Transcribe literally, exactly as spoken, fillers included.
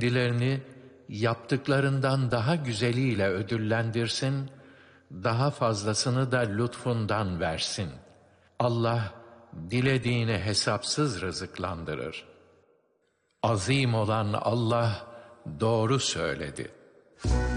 kendilerini yaptıklarından daha güzeliyle ödüllendirsin, daha fazlasını da lütfundan versin. Allah, dilediğini hesapsız rızıklandırır. Azim olan Allah doğru söyledi.